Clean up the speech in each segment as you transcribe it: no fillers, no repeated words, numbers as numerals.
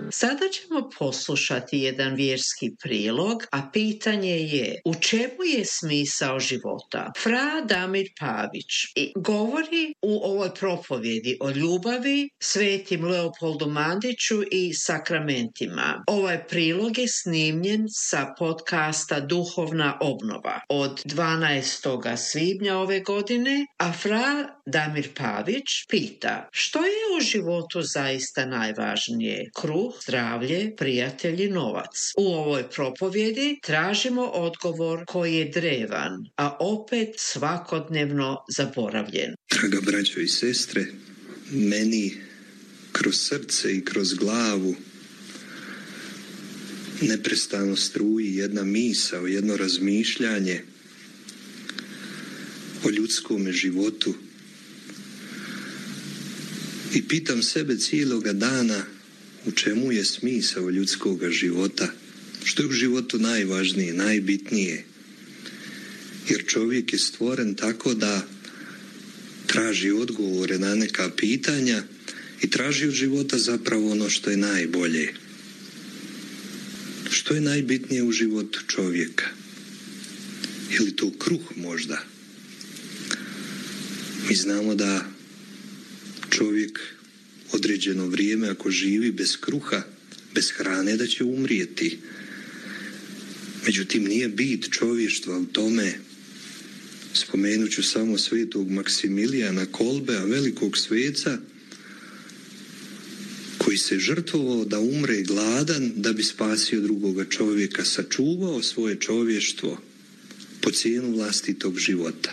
Sada ćemo poslušati jedan vjerski prilog, a pitanje je: u čemu je smisao života? Fra Damir Pavić govori u ovoj propovjedi o ljubavi, svetim Leopoldu Mandiću i sakramentima. Ovaj prilog je snimljen sa podcasta Duhovna obnova od 12. svibnja ove godine, a fra Damir Pavić pita: što je u životu zaista najvažnije? Kruh, zdravlje, prijatelji, novac. U ovoj propovjedi tražimo odgovor koji je drevan, a opet svakodnevno zaboravljen. Draga braćo i sestre, meni kroz srce i kroz glavu neprestano struji jedna misao, jedno razmišljanje o ljudskom životu. I pitam sebe cijeloga dana u čemu je smisao ljudskog života, što je u životu najvažnije, najbitnije. Jer čovjek je stvoren tako da traži odgovore na neka pitanja i traži od života zapravo ono što je najbolje. Što je najbitnije u životu čovjeka? Je li to kruh možda? Mi znamo da čovjek određeno vrijeme ako živi bez kruha, bez hrane, da će umrijeti. Međutim, nije bit čovještva u tome. Spomenut ću samo svetog Maksimilijana Kolbea, velikog sveca, koji se žrtvovao da umre gladan da bi spasio drugoga čovjeka, sačuvao svoje čovještvo po cijenu vlastitog života.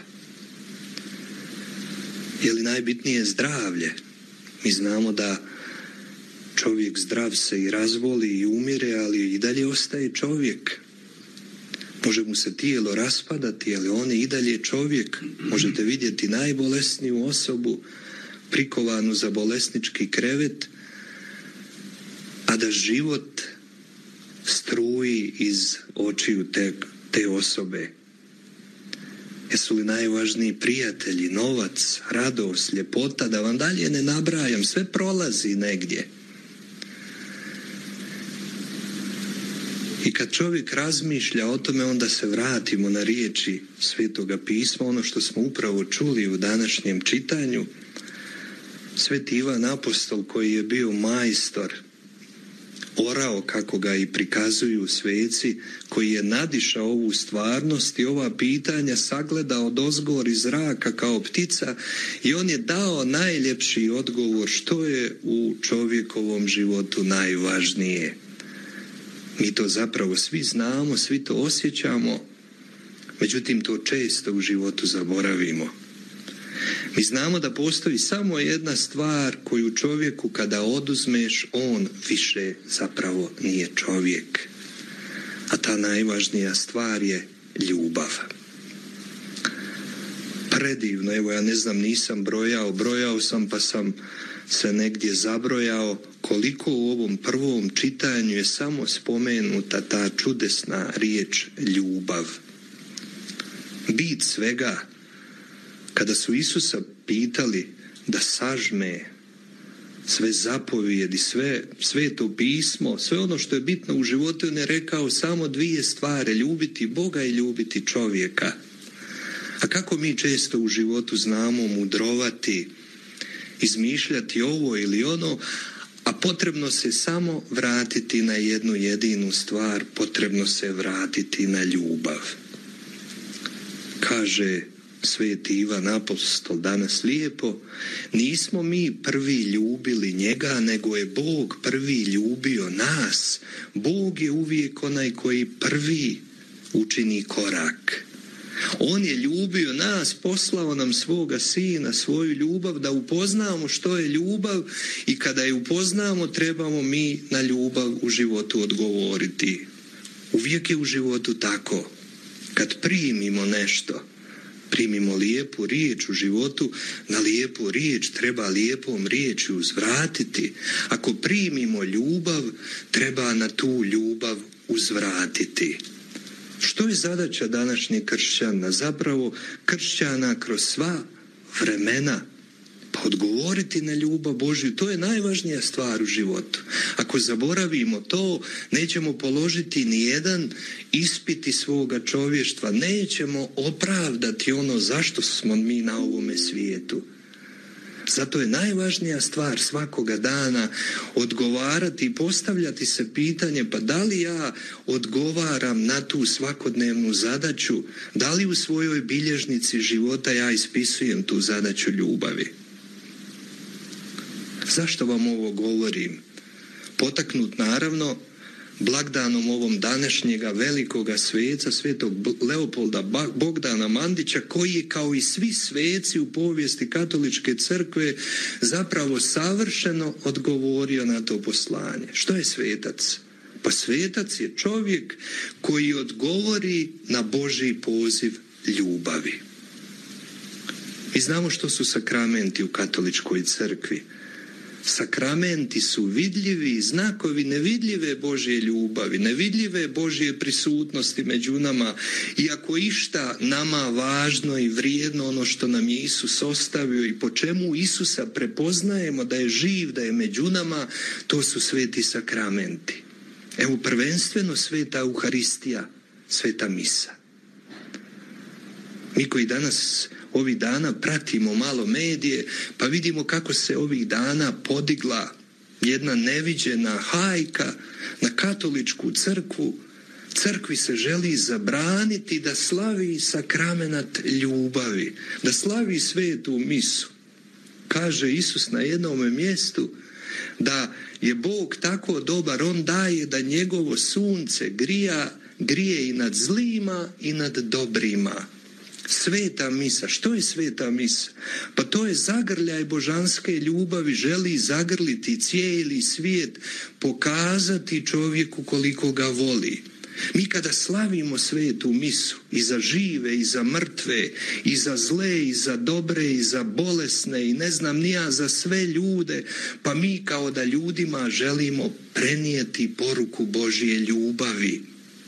Je li najbitnije zdravlje? Mi znamo da čovjek zdrav se i razboli i umire, ali i dalje ostaje čovjek. Može mu se tijelo raspadati, ali on je i dalje čovjek. Možete vidjeti najbolesniju osobu prikovanu za bolesnički krevet, a da život struji iz očiju te osobe. Jesu li najvažniji prijatelji, novac, radost, ljepota, da vam dalje ne nabrajam, sve prolazi negdje. I kad čovjek razmišlja o tome, onda se vratimo na riječi Svetoga pisma, ono što smo upravo čuli u današnjem čitanju. Sveti Ivan Apostol, koji je bio majstor, orao, kako ga i prikazuju sveci, koji je nadišao ovu stvarnost i ova pitanja sagledao odozgor iz zraka kao ptica, i on je dao najljepši odgovor što je u čovjekovom životu najvažnije. Mi to zapravo svi znamo, svi to osjećamo, međutim to često u životu zaboravimo. Mi znamo da postoji samo jedna stvar koju čovjeku kada oduzmeš, on više zapravo nije čovjek. A ta najvažnija stvar je ljubav. Predivno, evo ja ne znam, nisam brojao sam pa sam se negdje zabrojao koliko u ovom prvom čitanju je samo spomenuta ta čudesna riječ ljubav. Bit svega, kada su Isusa pitali da sažme sve zapovjedi, sveto pismo, sve ono što je bitno u životu, on je rekao samo dvije stvari: ljubiti Boga i ljubiti čovjeka. A kako mi često u životu znamo mudrovati, izmišljati ovo ili ono, a potrebno se samo vratiti na jednu jedinu stvar, potrebno se vratiti na ljubav. Kaže Sveti Ivan Apostol danas lijepo: nismo mi prvi ljubili njega, nego je Bog prvi ljubio nas. Bog je uvijek onaj koji prvi učini korak. On je ljubio nas, poslao nam svoga sina, svoju ljubav, da upoznamo što je ljubav, i kada je upoznamo trebamo mi na ljubav u životu odgovoriti. Uvijek je u životu tako. Kad primimo nešto, primimo lijepu riječ u životu, na lijepu riječ treba lijepom riječju uzvratiti. Ako primimo ljubav, treba na tu ljubav uzvratiti. Što je zadaća današnjeg kršćana? Zapravo kršćana kroz sva vremena Pa odgovoriti na ljubav Božju, to je najvažnija stvar u životu. Ako zaboravimo to, nećemo položiti ni jedan ispit iz svoga čovještva, nećemo opravdati ono zašto smo mi na ovome svijetu. Zato je najvažnija stvar svakoga dana odgovarati i postavljati se pitanje, pa da li ja odgovaram na tu svakodnevnu zadaću, da li u svojoj bilježnici života ja ispisujem tu zadaću ljubavi. Zašto vam ovo govorim? Potaknut naravno blagdanom ovom današnjega velikoga sveca, svetog Leopolda Bogdana Mandića, koji je kao i svi sveci u povijesti katoličke crkve zapravo savršeno odgovorio na to poslanje. Što je svetac? Pa svetac je čovjek koji odgovori na Božji poziv ljubavi. Mi znamo što su sakramenti u katoličkoj crkvi. Sakramenti su vidljivi znakovi nevidljive Božje ljubavi, nevidljive Božje prisutnosti među nama. I ako išta nama važno i vrijedno, ono što nam je Isus ostavio i po čemu Isusa prepoznajemo da je živ, da je među nama, to su sveti sakramenti. Evo prvenstveno sveta Euharistija, sveta misa. Mi koji danas ovih dana pratimo malo medije, pa vidimo kako se ovih dana podigla jedna neviđena hajka na katoličku crkvu. Crkvi se želi zabraniti da slavi sakramenat ljubavi, da slavi svetu misu. Kaže Isus na jednom mjestu da je Bog tako dobar, on daje da njegovo sunce grije i nad zlima i nad dobrima. Sveta misa. Što je sveta misa? Pa to je zagrljaj božanske ljubavi, želi zagrliti cijeli svijet, pokazati čovjeku koliko ga voli. Mi kada slavimo svetu misu i za žive i za mrtve i za zle i za dobre i za bolesne i ne znam ni ja za sve ljude, pa mi kao da ljudima želimo prenijeti poruku Božje ljubavi.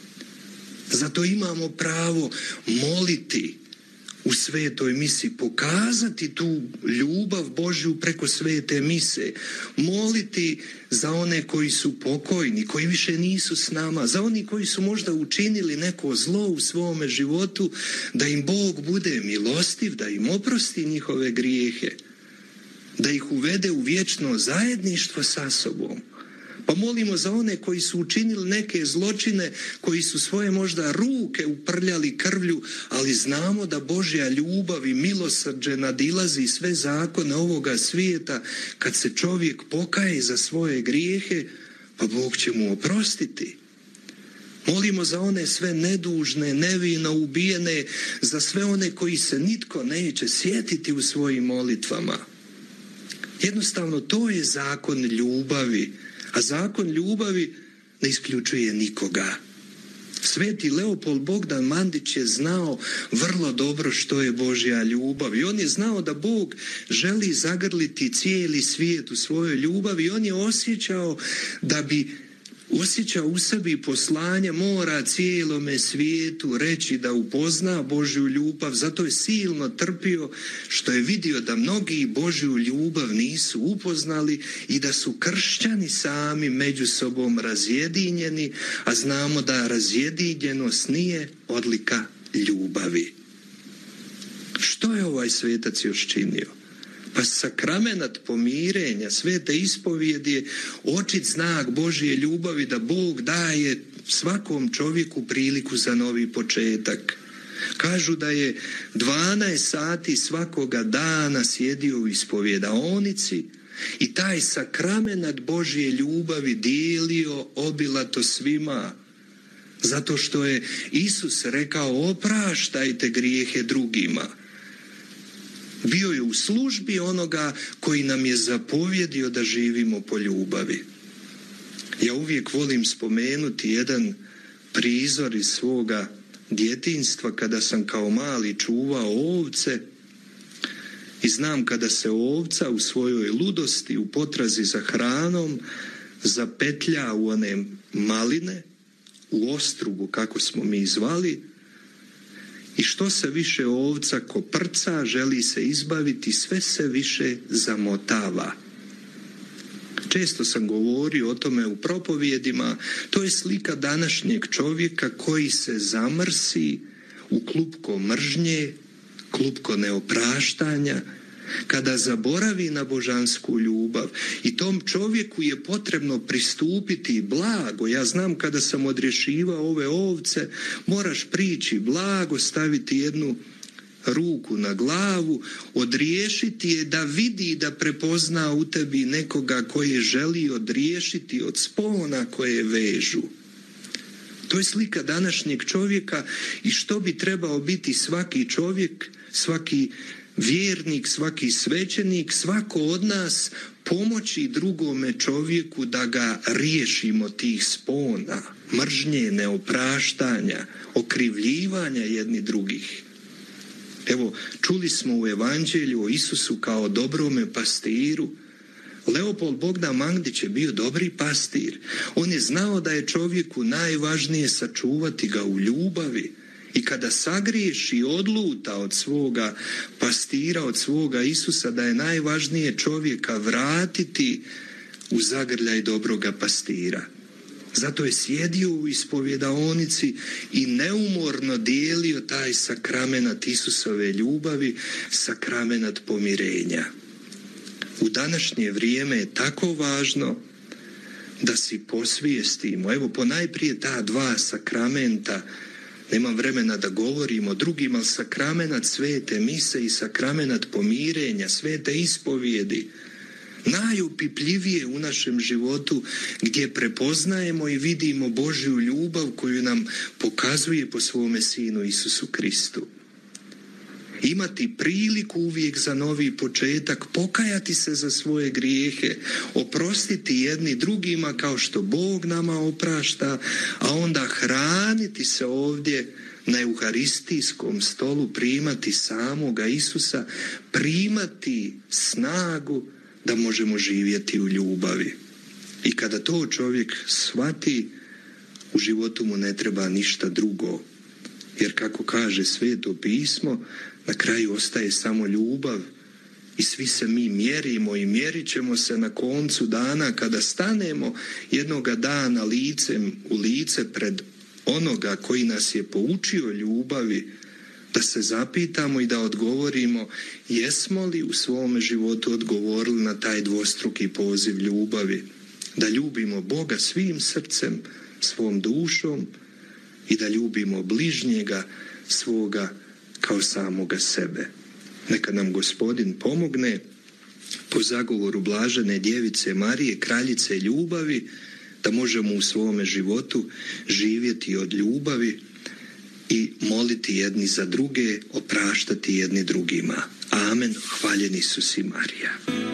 Zato imamo pravo moliti u svetoj misi, pokazati tu ljubav Božju preko svete mise, moliti za one koji su pokojni, koji više nisu s nama, za oni koji su možda učinili neko zlo u svome životu, da im Bog bude milostiv, da im oprosti njihove grijehe, da ih uvede u vječno zajedništvo sa sobom. Pa molimo za one koji su učinili neke zločine, koji su svoje možda ruke uprljali krvlju, ali znamo da Božja ljubav i milosrđe nadilazi sve zakone ovoga svijeta. Kad se čovjek pokaje za svoje grijehe, pa Bog će mu oprostiti. Molimo za one sve nedužne, nevino ubijene, za sve one koji se nitko neće sjetiti u svojim molitvama. Jednostavno, to je zakon ljubavi. A zakon ljubavi ne isključuje nikoga. Sveti Leopold Bogdan Mandić je znao vrlo dobro što je Božja ljubav i on je znao da Bog želi zagrliti cijeli svijet u svojoj ljubavi i on je osjećao da bi osjećao u sebi poslanje, mora cijelome svijetu reći da upozna Božju ljubav, zato je silno trpio što je vidio da mnogi Božju ljubav nisu upoznali i da su kršćani sami među sobom razjedinjeni, a znamo da razjedinjenost nije odlika ljubavi. Što je ovaj svetac još činio? Pa sakramenat pomirenja, svete ispovijedi je očit znak Božje ljubavi da Bog daje svakom čovjeku priliku za novi početak. Kažu da je 12 sati svakoga dana sjedio u ispovjedaonici i taj sakramenat Božje ljubavi dijelio obilato svima. Zato što je Isus rekao opraštajte grijehe drugima. Bio je u službi onoga koji nam je zapovjedio da živimo po ljubavi. Ja uvijek volim spomenuti jedan prizor iz svoga djetinjstva kada sam kao mali čuvao ovce i znam kada se ovca u svojoj ludosti u potrazi za hranom zapetlja u one maline, u ostrugu kako smo mi zvali, I što se više ovca koprca, želi se izbaviti, sve se više zamotava. Često sam govorio o tome u propovijedima, to je slika današnjeg čovjeka koji se zamrsi u klupko mržnje, klupko neopraštanja, kada zaboravi na božansku ljubav. I tom čovjeku je potrebno pristupiti blago. Ja znam kada sam odrješivao ove ovce, moraš prići blago, staviti jednu ruku na glavu, odriješiti je da vidi, da prepozna u tebi nekoga koji želi odriješiti od spona koje vežu. To je slika današnjeg čovjeka i što bi trebao biti svaki čovjek, svaki vjernik, svaki svećenik, svako od nas pomoći drugome čovjeku da ga riješimo tih spona, mržnje, neopraštanja, okrivljivanja jedni drugih. Evo, čuli smo u Evanđelju o Isusu kao dobrome pastiru. Leopold Bogdan Mandić je bio dobri pastir. On je znao da je čovjeku najvažnije sačuvati ga u ljubavi. I kada sagriješi, odluta od svoga pastira, od svoga Isusa, da je najvažnije čovjeka vratiti u zagrljaj dobroga pastira. Zato je sjedio u ispovjedaonici i neumorno dijelio taj sakramenat Isusove ljubavi, sakramenat pomirenja. U današnje vrijeme je tako važno da si posvijestimo, evo ponajprije ta dva sakramenta, nemam vremena da govorim o drugim, ali sakramenat svete mise i sakramenat pomirenja, svete ispovjedi, najopipljivije u našem životu, gdje prepoznajemo i vidimo Božju ljubav koju nam pokazuje po svome Sinu Isusu Kristu. Imati priliku uvijek za novi početak, pokajati se za svoje grijehe, oprostiti jedni drugima kao što Bog nama oprašta, a onda hraniti se ovdje na euharistijskom stolu, primati samoga Isusa, primati snagu da možemo živjeti u ljubavi. I kada to čovjek shvati, u životu mu ne treba ništa drugo. Jer kako kaže Sveto pismo, na kraju ostaje samo ljubav i svi se mi mjerimo i mjerit ćemo se na koncu dana kada stanemo jednoga dana licem u lice pred onoga koji nas je poučio ljubavi, da se zapitamo i da odgovorimo jesmo li u svome životu odgovorili na taj dvostruki poziv ljubavi, da ljubimo Boga svim srcem, svom dušom i da ljubimo bližnjega svoga kao samoga sebe. Neka nam Gospodin pomogne po zagovoru blažene djevice Marije, kraljice ljubavi, da možemo u svome životu živjeti od ljubavi i moliti jedni za druge, opraštati jedni drugima. Amen. Hvaljen Isus i Marija.